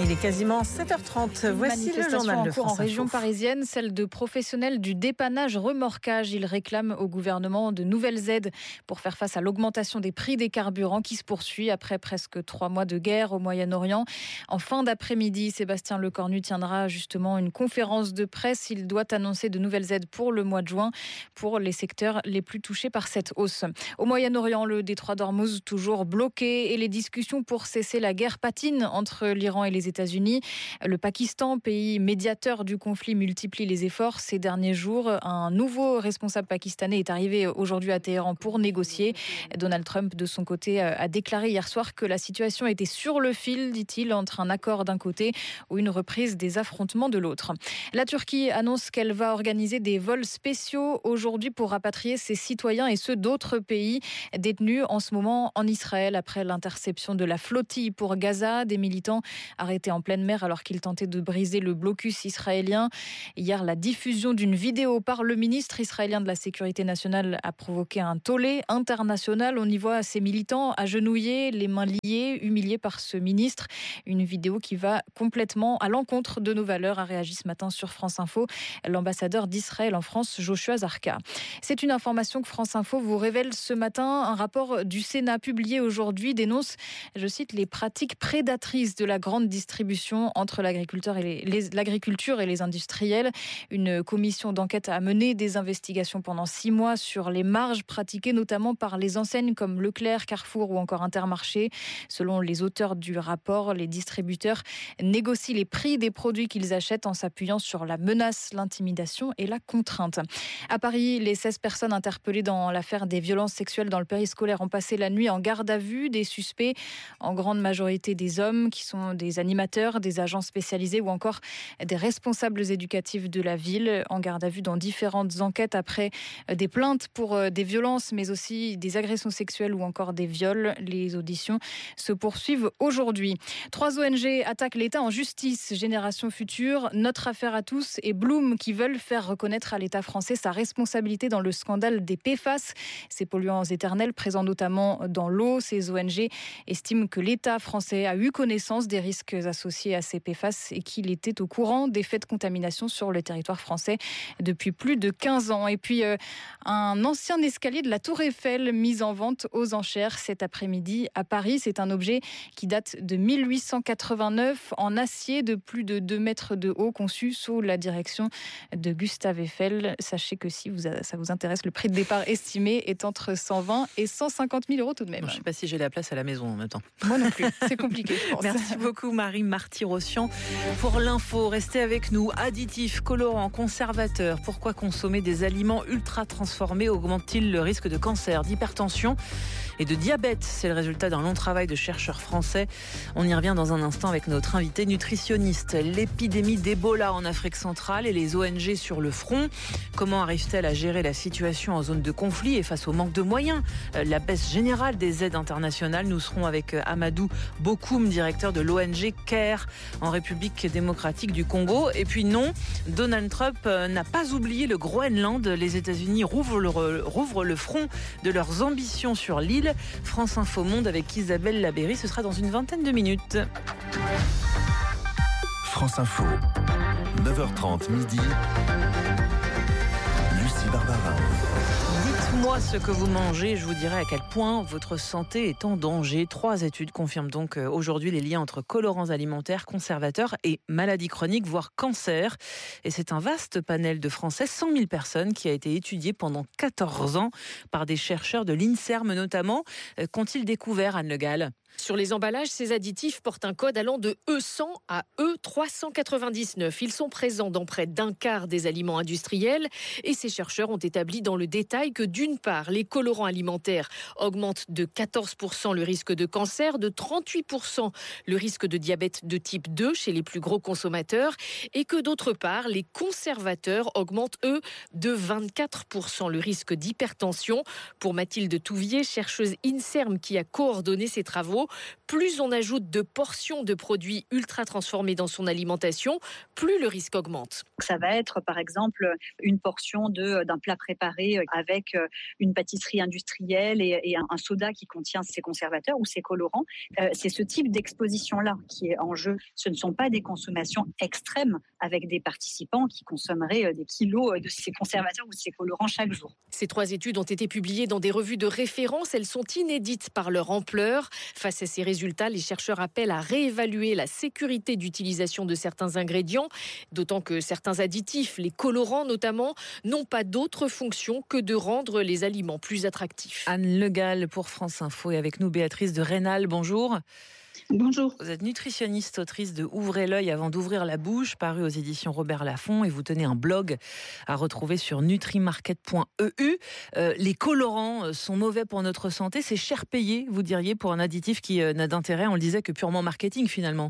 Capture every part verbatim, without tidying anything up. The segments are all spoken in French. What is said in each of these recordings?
Il est quasiment sept heures trente. Une Voici le journal de en cours en France région Info. parisienne, celle de professionnels du dépannage remorquage. Ils réclament au gouvernement de nouvelles aides pour faire face à l'augmentation des prix des carburants qui se poursuit après presque trois mois de guerre au Moyen-Orient. En fin d'après-midi, Sébastien Lecornu tiendra justement une conférence de presse. Il doit annoncer de nouvelles aides pour le mois de juin pour les secteurs les plus touchés par cette hausse. Au Moyen-Orient, le détroit d'Ormuz toujours bloqué et les discussions pour cesser la guerre patinent entre l'Iran et les États-Unis. Le Pakistan, pays médiateur du conflit, multiplie les efforts ces derniers jours. Un nouveau responsable pakistanais est arrivé aujourd'hui à Téhéran pour négocier. Donald Trump, de son côté, a déclaré hier soir que la situation était sur le fil, dit-il, entre un accord d'un côté ou une reprise des affrontements de l'autre. La Turquie annonce qu'elle va organiser des vols spéciaux aujourd'hui pour rapatrier ses citoyens et ceux d'autres pays détenus en ce moment en Israël après l'interception de la flottille pour Gaza. Des militants arrêtés en pleine mer alors qu'ils tentaient de briser le blocus israélien. Hier, la diffusion d'une vidéo par le ministre israélien de la Sécurité nationale a provoqué un tollé international. On y voit ces militants agenouillés, les mains liées, humiliés par ce ministre. Une vidéo qui va complètement à l'encontre de nos valeurs, a réagi ce matin sur France Info l'ambassadeur d'Israël en France, Joshua Zarka. C'est une information que France Info vous révèle ce matin. Un rapport du Sénat publié aujourd'hui dénonce, je cite, les pratiques prédatrices de la grande distribution entre l'agriculteur et les, les, l'agriculture et les industriels. Une commission d'enquête a mené des investigations pendant six mois sur les marges pratiquées notamment par les enseignes comme Leclerc, Carrefour ou encore Intermarché. Selon les auteurs du rapport, les distributeurs négocient les prix des produits qu'ils achètent en s'appuyant sur la menace, l'intimidation et la contrainte. À Paris, les seize personnes interpellées dans l'affaire des violences sexuelles dans le périscolaire ont passé la nuit en garde à vue. Des suspects, en grande majorité des hommes, qui sont des animateurs, des agents spécialisés ou encore des responsables éducatifs de la ville, en garde à vue dans différentes enquêtes après des plaintes pour des violences, mais aussi des agressions sexuelles ou encore des viols. Les auditions se poursuivent aujourd'hui. Trois O N G attaquent l'État en justice. Génération Future, Notre Affaire à tous et Bloom qui veulent faire reconnaître à l'État français sa responsabilité dans le scandale des P F A S, ces polluants éternels présents notamment dans l'eau. Ces O N G estiment que l'État français a eu connaissance des risques associés à ces P F A S et qu'il était au courant des faits de contamination sur le territoire français depuis plus de quinze ans. Et puis, euh, un ancien escalier de la Tour Eiffel mis en vente aux enchères cet après-midi à Paris. C'est un objet qui date de mille huit cent quatre-vingt-neuf en acier de plus de deux mètres de haut, conçu sous la direction de Gustave Eiffel. Sachez que si vous, ça vous intéresse, le prix de départ estimé est entre cent vingt et cent cinquante mille euros tout de même. Bon, je ne sais pas si j'ai la place à la maison en même temps. Moi non plus, c'est compliqué, je pense. Merci beaucoup Marie Marty-Rossian pour l'info. Restez avec nous. Additifs, colorants, conservateurs. Pourquoi consommer des aliments ultra transformés augmente-t-il le risque de cancer, d'hypertension et de diabète? C'est le résultat d'un long travail de chercheurs français. On y revient dans un instant avec notre invité nutritionniste. L'épidémie d'Ebola en Afrique centrale et les O N G sur le front. Comment arrivent-elles à gérer la situation en zone de conflit et face au manque de moyens? La baisse générale des aides internationales. Nous serons avec Amadou Bokoum, directeur de l'O N G CARE en République démocratique du Congo. Et puis non, Donald Trump n'a pas oublié le Groenland. Les États-Unis rouvrent le, rouvrent le front de leurs ambitions sur l'île. France Info Monde avec Isabelle Labéry. Ce sera dans une vingtaine de minutes. France Info, neuf heures trente midi. Lucie Barbarin. Dites-moi ce que vous mangez, je vous dirai à quel point votre santé est en danger. Trois études confirment donc aujourd'hui les liens entre colorants alimentaires, conservateurs et maladies chroniques, voire cancer. Et c'est un vaste panel de Français, cent mille personnes, qui a été étudié pendant quatorze ans par des chercheurs de l'INSERM notamment. Qu'ont-ils découvert, Anne Le Gall ? Sur les emballages, ces additifs portent un code allant de E cent à E trois cent quatre-vingt-dix-neuf. Ils sont présents dans près d'un quart des aliments industriels et ces chercheurs ont établi dans le détail que d'une part, les colorants alimentaires augmentent de quatorze pour cent le risque de cancer, de trente-huit pour cent le risque de diabète de type deux chez les plus gros consommateurs et que d'autre part, les conservateurs augmentent eux de vingt-quatre pour cent le risque d'hypertension. Pour Mathilde Touvier, chercheuse INSERM qui a coordonné ces travaux, kilos. Plus on ajoute de portions de produits ultra transformés dans son alimentation, plus le risque augmente. Ça va être par exemple une portion de, d'un plat préparé avec une pâtisserie industrielle et, et un, un soda qui contient ces conservateurs ou ces colorants. Euh, c'est ce type d'exposition-là qui est en jeu. Ce ne sont pas des consommations extrêmes avec des participants qui consommeraient des kilos de ces conservateurs ou de ces colorants chaque jour. Ces trois études ont été publiées dans des revues de référence. Elles sont inédites par leur ampleur. Face à ces résultats, les chercheurs appellent à réévaluer la sécurité d'utilisation de certains ingrédients, d'autant que certains additifs, les colorants notamment, n'ont pas d'autre fonction que de rendre les aliments plus attractifs. Anne Le Gall pour France Info et avec nous Béatrice de Rênal. Bonjour. Bonjour. Vous êtes nutritionniste, autrice de Ouvrez l'œil avant d'ouvrir la bouche, paru aux éditions Robert Laffont, et vous tenez un blog à retrouver sur nutrimarket point e u. Euh, les colorants sont mauvais pour notre santé, c'est cher payé, vous diriez, pour un additif qui euh, n'a d'intérêt, on le disait, que purement marketing finalement.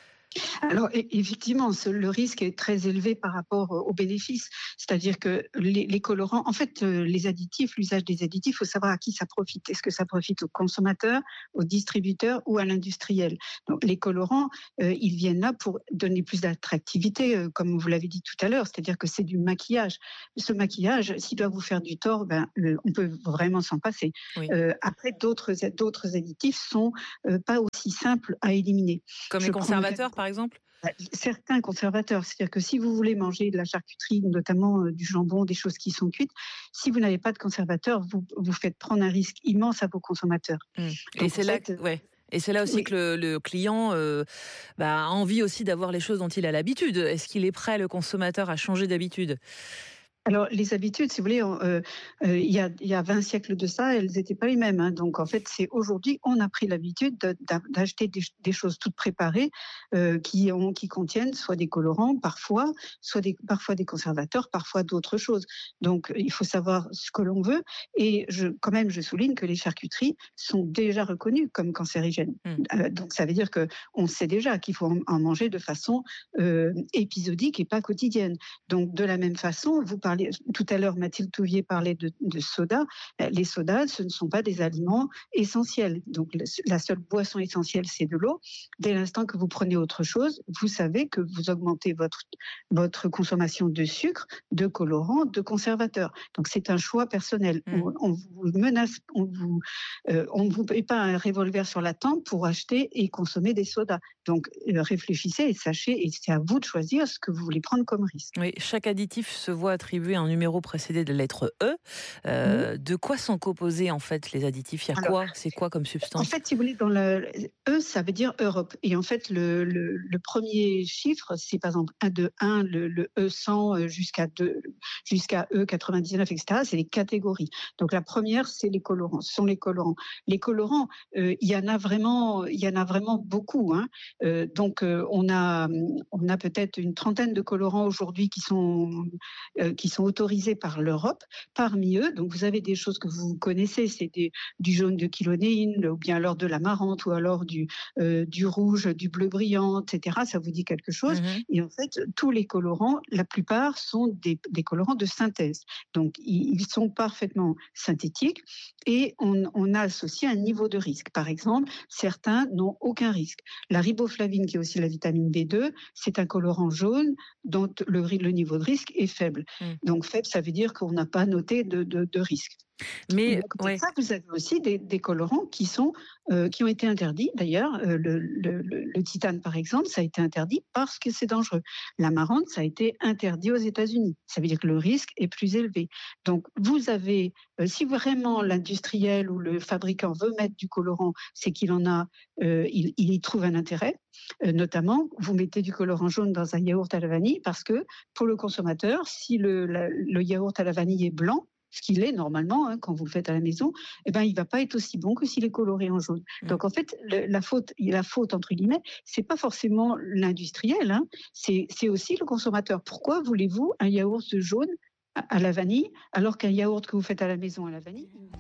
Alors effectivement, le risque est très élevé par rapport aux bénéfices. C'est-à-dire que les, les colorants, en fait, les additifs, l'usage des additifs, il faut savoir à qui ça profite. Est-ce que ça profite aux consommateurs, aux distributeurs ou à l'industriel? Donc les colorants, euh, ils viennent là pour donner plus d'attractivité, euh, comme vous l'avez dit tout à l'heure. C'est-à-dire que c'est du maquillage. Ce maquillage, s'il doit vous faire du tort, ben, euh, on peut vraiment s'en passer. Oui. Euh, après, d'autres, d'autres additifs sont euh, pas aussi simples à éliminer. Comme Je les conservateurs, par exemple? Certains conservateurs, c'est-à-dire que si vous voulez manger de la charcuterie, notamment euh, du jambon, des choses qui sont cuites, si vous n'avez pas de conservateur, vous vous faites prendre un risque immense à vos consommateurs. Mmh. Et c'est là, que, ouais. Et c'est là aussi oui. que le, le client euh, bah, a envie aussi d'avoir les choses dont il a l'habitude. Est-ce qu'il est prêt, le consommateur, à changer d'habitude ? Alors, les habitudes, si vous voulez, euh, euh, il, y a, il y a vingt siècles de ça, elles n'étaient pas les mêmes. Hein. Donc, en fait, c'est aujourd'hui, on a pris l'habitude de, d'acheter des, des choses toutes préparées euh, qui, ont, qui contiennent soit des colorants, parfois, soit des, parfois des conservateurs, parfois d'autres choses. Donc, il faut savoir ce que l'on veut. Et je, quand même, je souligne que les charcuteries sont déjà reconnues comme cancérigènes. Mmh. Euh, donc, ça veut dire qu'on sait déjà qu'il faut en, en manger de façon euh, épisodique et pas quotidienne. Donc, de la même façon, vous parlez tout à l'heure, Mathilde Touvier parlait de, de soda. Les sodas, ce ne sont pas des aliments essentiels. Donc, la seule boisson essentielle, c'est de l'eau. Dès l'instant que vous prenez autre chose, vous savez que vous augmentez votre, votre consommation de sucre, de colorants, de conservateurs. Donc, c'est un choix personnel. Mmh. On, on vous menace, on vous, euh, on vous met pas un revolver sur la tempe pour acheter et consommer des sodas. Donc, euh, réfléchissez et sachez, et c'est à vous de choisir ce que vous voulez prendre comme risque. Oui, chaque additif se voit attribuer un numéro précédé de la lettre E. Euh, mmh. De quoi sont composés en fait les additifs? Il y a Alors, quoi? C'est quoi comme substance? En fait, si vous voulez, dans le E, ça veut dire Europe. Et en fait, le, le, le premier chiffre, c'est par exemple un de un, le, le E cent jusqu'à deux, jusqu'à E quatre-vingt-dix-neuf, et cetera. C'est les catégories. Donc la première, c'est les colorants. Ce sont les colorants. Les colorants, euh, il y en a vraiment, il y en a vraiment beaucoup. Hein. Euh, donc euh, on a, on a peut-être une trentaine de colorants aujourd'hui qui sont, euh, qui sont autorisés par l'Europe. Parmi eux, donc vous avez des choses que vous connaissez, c'est des, du jaune de chilonéine, ou bien alors de l'amarante, ou alors du, euh, du rouge, du bleu brillant, et cetera. Ça vous dit quelque chose. Mmh. Et en fait, tous les colorants, la plupart sont des, des colorants de synthèse. Donc, ils, ils sont parfaitement synthétiques et on, on a associé un niveau de risque. Par exemple, certains n'ont aucun risque. La riboflavine, qui est aussi la vitamine B deux, c'est un colorant jaune dont le, le niveau de risque est faible. Mmh. Donc, faible, ça veut dire qu'on n'a pas noté de, de, de risque. Mais ouais. ça, vous avez aussi des, des colorants qui sont euh, qui ont été interdits. D'ailleurs, euh, le, le, le, le titane, par exemple, ça a été interdit parce que c'est dangereux. L'amarante, ça a été interdit aux États-Unis. Ça veut dire que le risque est plus élevé. Donc, vous avez, euh, si vraiment l'industriel ou le fabricant veut mettre du colorant, c'est qu'il en a, euh, il, il y trouve un intérêt. Euh, notamment, vous mettez du colorant jaune dans un yaourt à la vanille parce que pour le consommateur, si le, la, le yaourt à la vanille est blanc, ce qu'il est normalement, hein, quand vous le faites à la maison, eh ben, il ne va pas être aussi bon que s'il est coloré en jaune. Mmh. Donc en fait, le, la, faute, la faute, entre guillemets, ce n'est pas forcément l'industriel, hein, c'est, c'est aussi le consommateur. Pourquoi voulez-vous un yaourt jaune à la vanille, alors qu'un yaourt que vous faites à la maison à la vanille, il ne